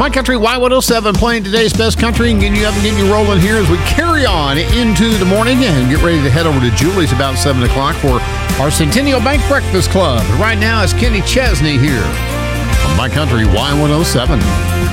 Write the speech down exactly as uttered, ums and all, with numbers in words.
My Country Y one oh seven playing today's best country and getting you up and getting you rolling here as we carry on into the morning and get ready to head over to Julie's about seven o'clock for our Centennial Bank Breakfast Club. Right now, it's Kenny Chesney here on My Country Y one oh seven.